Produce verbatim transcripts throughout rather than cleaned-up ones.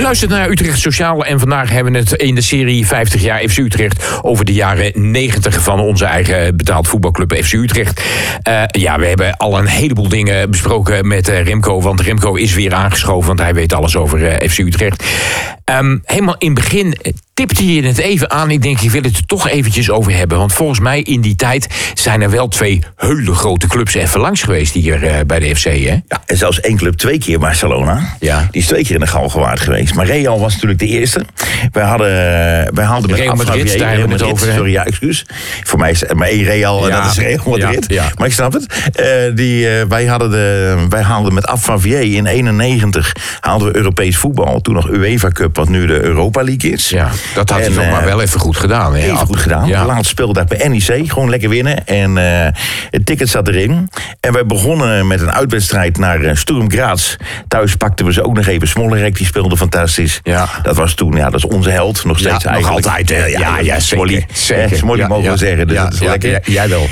luistert naar Utrecht Sociaal en vandaag hebben we het in de serie vijftig jaar F C Utrecht over de jaren negentig van onze eigen betaald voetbalclub F C Utrecht. Uh, ja, we hebben al een heleboel dingen besproken met uh, Remco, want Remco is weer aangeschoven, want hij weet alles over uh, F C Utrecht. Um, helemaal in het begin tipte je het even aan. Ik denk, ik wil het er toch eventjes over hebben. Want volgens mij in die tijd zijn er wel twee hele grote clubs even langs geweest hier uh, bij de F C, hè? Ja, en zelfs één club twee keer, Barcelona. Ja. Die is twee keer in de Galgenwaard geweest. Maar Real was natuurlijk de eerste. Wij hadden, wij haalden met Real Madrid, daar hebben we het over. Sorry, ja, excuus. Voor mij is maar één Real en ja. dat is Real Madrid. Ja, ja. Maar ik snap het. Uh, die, uh, wij, hadden de, wij haalden met Affavier in eenennegentig haalden we Europees voetbal. Toen nog UEFA Cup, wat nu de Europa League is. Ja, dat had hij nog uh, maar wel even goed gedaan. Hè? Even goed gedaan. Ja. Laatst speelde daar bij N E C. Gewoon lekker winnen. En uh, het ticket zat erin. En wij begonnen met een uitwedstrijd naar uh, Sturm Graz. Thuis pakten we ze ook nog even. Smolenrek, die speelde fantastisch. Ja. Dat was toen, ja, dat is onze held. Nog steeds ja, eigenlijk. Nog altijd, hè? Ja, ja, ja, Smolly. zeker. Smolly ja, mogen ja, we zeggen. Dus ja, dat is ja, lekker. Ja, jij wel.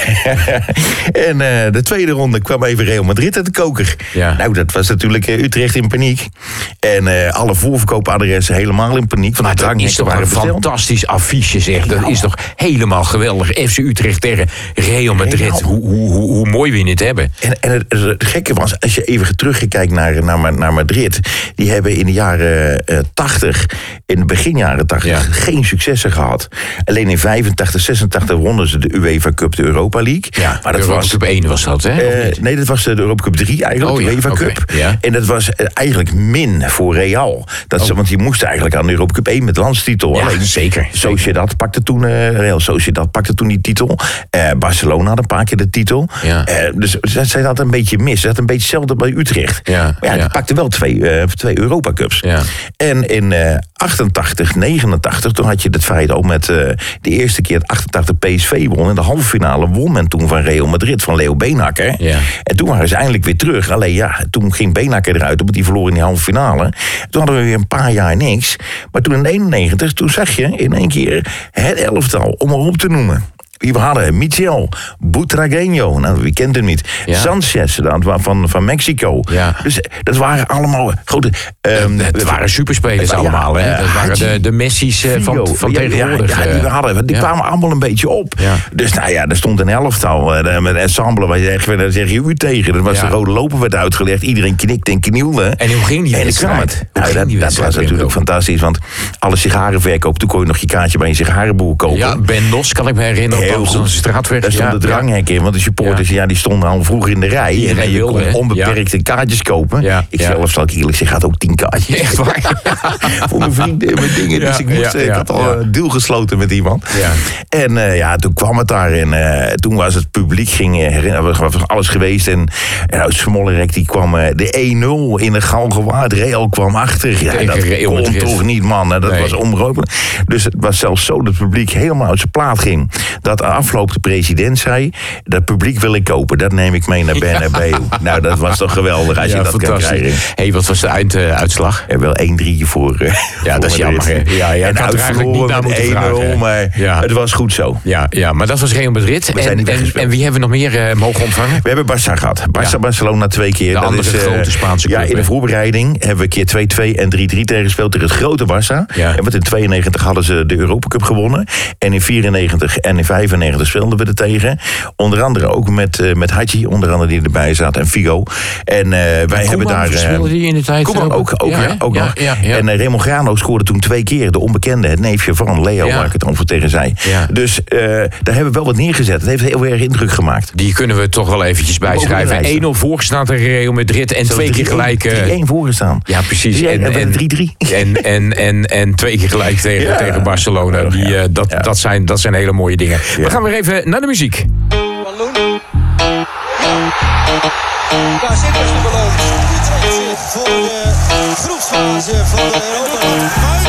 En uh, de tweede ronde kwam even Real Madrid uit de koker. Ja. Nou, dat was natuurlijk uh, Utrecht in paniek. En uh, alle voorverkoopadressen helemaal in paniek. Maar dat is toch een fantastisch affiche, zeg. Dat is toch helemaal geweldig. F C Utrecht tegen Real Madrid. Hoe, hoe, hoe, hoe mooi we het hebben. En, en het, het gekke was, als je even terugkijkt naar, naar, naar Madrid. Die hebben in de jaren uh, tachtig, in de begin jaren tachtig, ja. geen successen gehad. Alleen in vijfentachtig, zesentachtig wonnen ze de UEFA Cup, de Europa League. Ja, maar dat de Europa was, Cup één was dat, hè? Uh, nee, dat was de Europa Cup drie eigenlijk, oh, de ja, UEFA okay. Cup. Ja. En dat was uh, eigenlijk min voor Real. Dat oh. ze, want die moest eigenlijk aan de Europa Cup één met landstitel. Ja, Alleen, zeker. Sociedad pakte toen, uh, Real Sociedad pakte toen die titel. Uh, Barcelona had een paar keer de titel. Ja. Uh, dus zij had een beetje mis. Ze had een beetje hetzelfde bij Utrecht. Ja, maar ja, ja. die pakte wel twee, uh, twee Europa Cups. Ja. En in uh, achtentachtig, negenentachtig, toen had je het feit ook met uh, de eerste keer het achtentachtig P S V won. In de halve finale won men toen van Real Madrid, van Leo Beenhakker. Ja. En toen waren ze eindelijk weer terug. Alleen ja, toen ging Beenhakker eruit, omdat hij verloor in die halve finale. Toen hadden we weer een paar jaar niks. Maar toen in eenennegentig, toen zag je in één keer het elftal, om maar op te noemen. Wie we hadden, Michel, Butragueño, nou, wie kent hem niet? Ja. Sanchez, van, van Mexico. Ja. Dus dat waren allemaal grote... Um, het waren superspelers ja, allemaal, hè? Dat uh, waren de, de Messi's uh, van, van ja, tegenwoordig. Ja, ja, die, we hadden, die ja. kwamen allemaal een beetje op. Ja. Dus nou ja, er stond een elftal uh, met ensemble, waar je zegt, daar zeg je u tegen. Dat was ja. de rode loper werd uitgelegd, iedereen knikte en knielde. En hoe ging die wedstrijd? Nou, dat, dat was natuurlijk ook fantastisch, want alle sigarenverkoop, toen kon je nog je kaartje bij een sigarenboer kopen. Ja, Ben Nos kan ik me herinneren. Heel goed. Straatweg. Daar stond ja, de dranghek in, want de supporters ja. Ja, die stonden al vroeg in de rij. Iedereen en je wilde, kon onbeperkte ja. kaartjes kopen. Ja. Ik ja. zelf, zal ik eerlijk zeggen, had ook tien kaartjes. Echt waar? Voor mijn vrienden en mijn dingen. Ja. Dus ik, moest, ja, ja, ik had al ja. een deal gesloten met iemand. Ja. En uh, ja, toen kwam het daar. En uh, toen was het publiek, ging herinneren, was alles geweest. En, en uit Smollerek, die kwam uh, de één nul in de Galgenwaard. Real kwam achter. Ja, dat Real kon Madrid. Toch niet, man. Dat nee. was onmogelijk. Dus het was zelfs zo dat het publiek helemaal uit zijn plaat ging. Dat afloop de president zei, dat publiek wil ik kopen. Dat neem ik mee naar Bernabeu. Ja. Nou, dat was toch geweldig als ja, je dat kan krijgen. Hey, wat was de einduitslag? Uh, wel één drie voor uh, Ja, voor dat is jammer. Hè? Ja, ja, en uitverloren met één nul, maar ja. het was goed zo. Ja, ja, maar dat was Real Madrid. En, en, en wie hebben we nog meer uh, mogen ontvangen? We hebben Barça gehad. Barça, ja. Barcelona twee keer. De dat andere is, uh, grote Spaanse club. Ja, in de voorbereiding hebben we keer twee twee en drie drie tegengespeeld tegen het grote Barça. Ja. En wat in tweeënnegentig hadden ze de Europa Cup gewonnen. En in vierennegentig en in vijfennegentig speelden we er tegen. Onder andere ook met, uh, met Hadji, onder andere die erbij zat, en Figo. En uh, wij Koeman hebben daar... Uh, speelde die in de tijd? Koeman ook, ook, ja, ja, ook ja, nog. Ja, ja. En uh, Raymond Grano scoorde toen twee keer, de onbekende, het neefje van Leo, ja. waar ik het over tegen zei. Ja. Dus uh, daar hebben we wel wat neergezet. Het heeft heel erg indruk gemaakt. Die kunnen we toch wel eventjes bijschrijven. één nul voorgestaan tegen Real Madrid en Zo twee keer gelijk... drie één voorgestaan. Ja, precies. En, en drie drie. En, en, en, en twee keer gelijk tegen, ja. tegen Barcelona. Die, uh, dat, ja. dat, zijn, dat zijn hele mooie dingen. Ja. We gaan weer even naar de muziek. Balloon. Daar zit dus de beloning. Utrecht zit voor de groepsfase van de Europa League.